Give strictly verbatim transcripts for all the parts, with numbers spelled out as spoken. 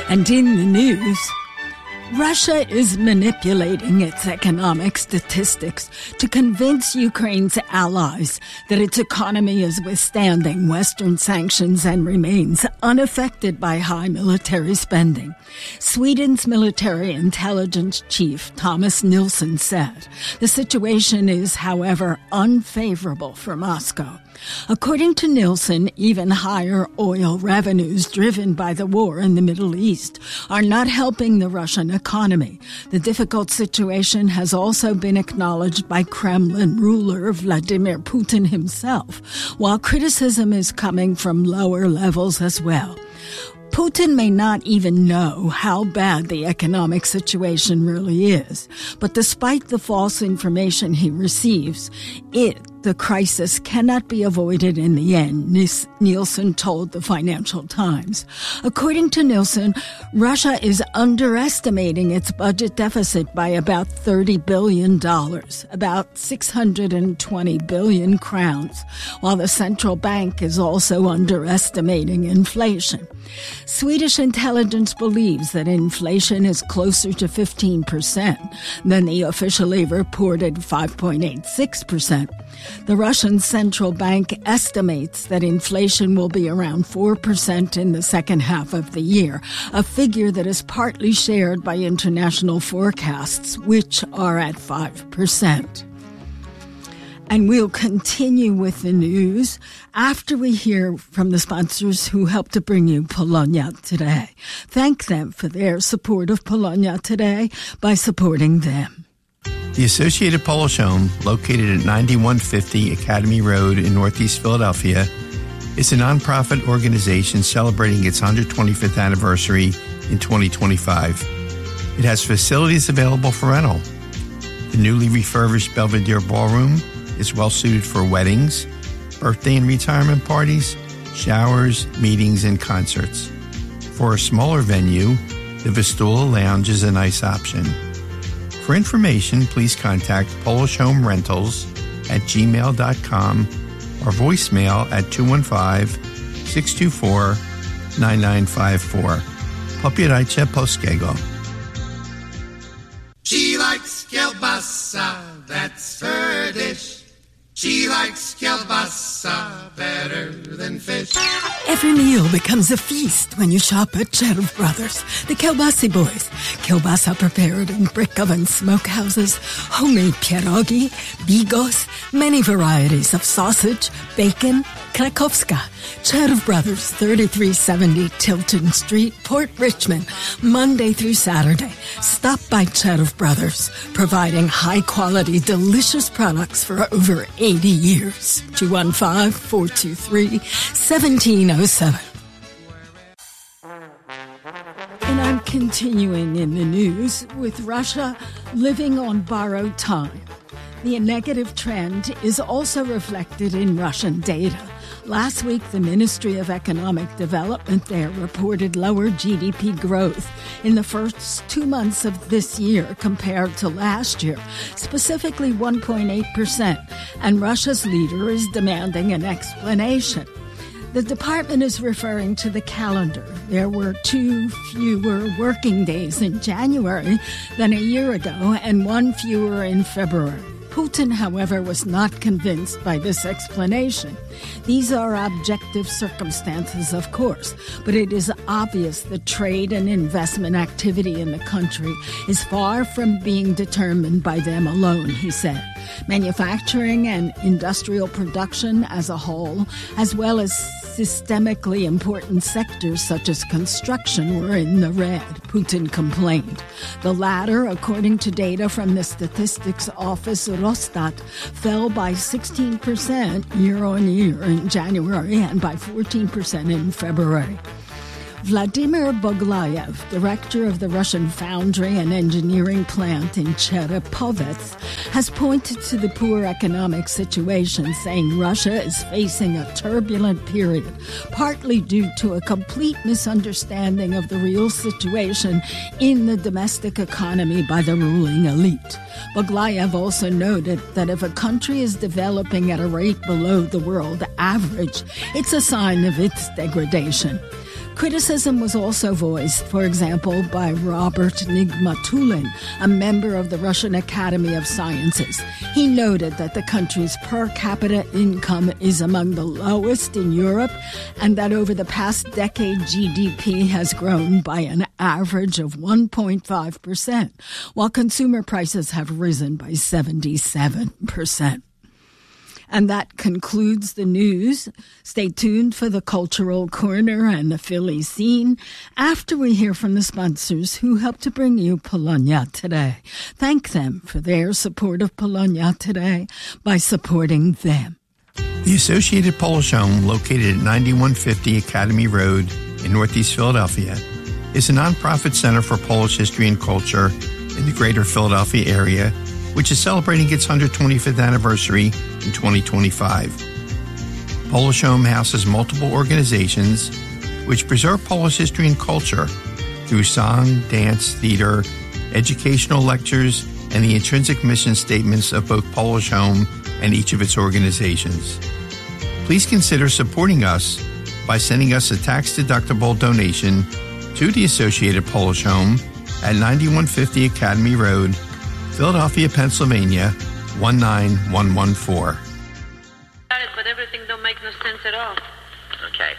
And in the news, Russia is manipulating its economic statistics to convince Ukraine's allies that its economy is withstanding Western sanctions and remains unaffected by high military spending. Sweden's military intelligence chief, Thomas Nilsson, said the situation is, however, unfavorable for Moscow. According to Nilsson, even higher oil revenues driven by the war in the Middle East are not helping the Russian economy. The difficult situation has also been acknowledged by Kremlin ruler Vladimir Putin himself, while criticism is coming from lower levels as well. Putin may not even know how bad the economic situation really is, but despite the false information he receives, it, the crisis, cannot be avoided in the end, Nilsson told the Financial Times. According to Nilsson, Russia is underestimating its budget deficit by about thirty billion dollars, about six hundred twenty billion crowns, while the central bank is also underestimating inflation. Swedish intelligence believes that inflation is closer to fifteen percent than the officially reported five point eight six percent. The Russian central bank estimates that inflation will be around four percent in the second half of the year, a figure that is partly shared by international forecasts, which are at five percent. And we'll continue with the news after we hear from the sponsors who help to bring you Polonia Today. Thank them for their support of Polonia Today by supporting them. The Associated Polish Home, located at ninety-one fifty Academy Road in Northeast Philadelphia, is a nonprofit organization celebrating its one hundred twenty-fifth anniversary in twenty twenty-five. It has facilities available for rental. The newly refurbished Belvedere Ballroom is well suited for weddings, birthday and retirement parties, showers, meetings, and concerts. For a smaller venue, the Vistula Lounge is a nice option. For information, please contact Polish Home Rentals at gmail dot com or voicemail at two one five, six two four, nine nine five four. Popierajcie Polskiego. She likes kielbasa, that's her dish. She likes kielbasa better than fish. Every meal becomes a feast when you shop at Cherv Brothers, the Kielbasi Boys. Kielbasa prepared in brick oven smokehouses, homemade pierogi, bigos, many varieties of sausage, bacon, Krakowska. Cherv Brothers, thirty-three seventy Tilton Street, Port Richmond, Monday through Saturday. Stop by Cherv Brothers, providing high-quality, delicious products for over eighty years. two one five, four two three, one seven zero seven. And I'm continuing in the news with Russia living on borrowed time. The negative trend is also reflected in Russian data. Last week, the Ministry of Economic Development there reported lower G D P growth in the first two months of this year compared to last year, specifically one point eight percent, and Russia's leader is demanding an explanation. The department is referring to the calendar. There were two fewer working days in January than a year ago and one fewer in February. Putin, however, was not convinced by this explanation. These are objective circumstances, of course, but it is obvious that trade and investment activity in the country is far from being determined by them alone, he said. Manufacturing and industrial production as a whole, as well as systemically important sectors such as construction, were in the red, Putin complained. The latter, according to data from the Statistics Office Rosstat, fell by sixteen percent year on year in January and by fourteen percent in February. Vladimir Boglayev, director of the Russian foundry and engineering plant in Cherepovets, has pointed to the poor economic situation, saying Russia is facing a turbulent period, partly due to a complete misunderstanding of the real situation in the domestic economy by the ruling elite. Boglayev also noted that if a country is developing at a rate below the world average, it's a sign of its degradation. Criticism was also voiced, for example, by Robert Nigmatulin, a member of the Russian Academy of Sciences. He noted that the country's per capita income is among the lowest in Europe and that over the past decade, G D P has grown by an average of one point five percent, while consumer prices have risen by seventy-seven percent. And that concludes the news. Stay tuned for the Cultural Corner and the Philly Scene after we hear from the sponsors who help to bring you Polonia Today. Thank them for their support of Polonia Today by supporting them. The Associated Polish Home, located at ninety-one fifty Academy Road in Northeast Philadelphia, is a nonprofit center for Polish history and culture in the greater Philadelphia area, which is celebrating its one hundred twenty-fifth anniversary in twenty twenty-five. Polish Home houses multiple organizations which preserve Polish history and culture through song, dance, theater, educational lectures, and the intrinsic mission statements of both Polish Home and each of its organizations. Please consider supporting us by sending us a tax-deductible donation to the Associated Polish Home at ninety-one fifty Academy Road, Philadelphia, Pennsylvania, one nine one one four. But everything don't make no sense at all. Okay.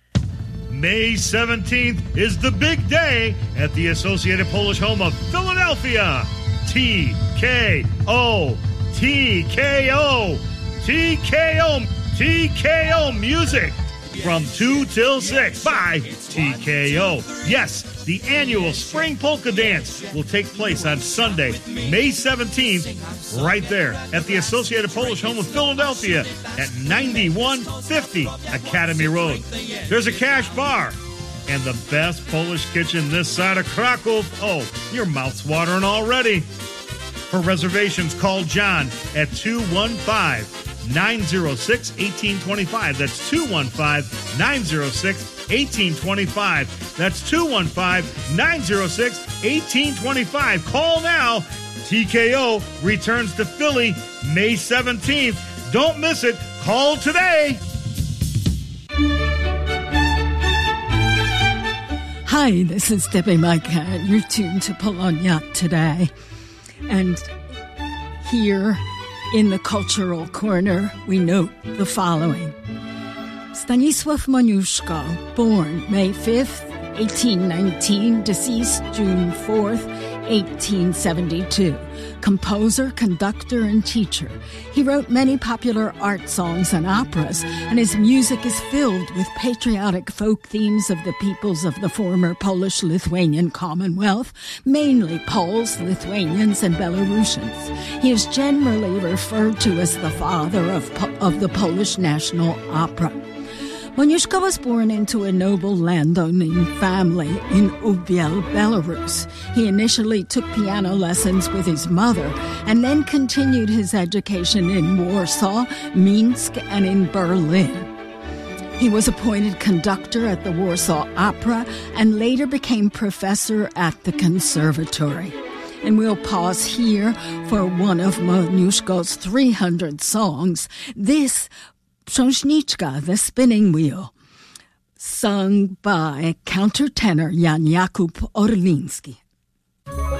May seventeenth is the big day at the Associated Polish Home of Philadelphia. T K O. T K O. T K O. T K O Music. From two till six by T K O. Yes, the annual Spring Polka Dance will take place on Sunday, May seventeenth, right there at the Associated Polish Home of Philadelphia at ninety-one fifty Academy Road. There's a cash bar and the best Polish kitchen this side of Krakow. Oh, your mouth's watering already. For reservations, call John at two one five, nine oh six, one eight two five. That's two one five, nine oh six, one eight two five. That's two one five, nine oh six, one eight two five. Call now. T K O returns to Philly May seventeenth. Don't miss it. Call today. Hi, this is Debbie Micah, and you're tuned to Polonia Today. And here in the Cultural Corner, we note the following. Stanisław Moniuszko, born May fifth, eighteen nineteen, deceased June fourth, eighteen seventy-two. Composer, conductor, and teacher. He wrote many popular art songs and operas, and his music is filled with patriotic folk themes of the peoples of the former Polish-Lithuanian Commonwealth, mainly Poles, Lithuanians, and Belarusians. He is generally referred to as the father of, of the Polish National Opera. Moniuszko was born into a noble landowning family in Ubiel, Belarus. He initially took piano lessons with his mother and then continued his education in Warsaw, Minsk, and in Berlin. He was appointed conductor at the Warsaw Opera and later became professor at the conservatory. And we'll pause here for one of Moniuszko's three hundred songs. This Książniczka, The Spinning Wheel, sung by countertenor Jan Jakub Orliński.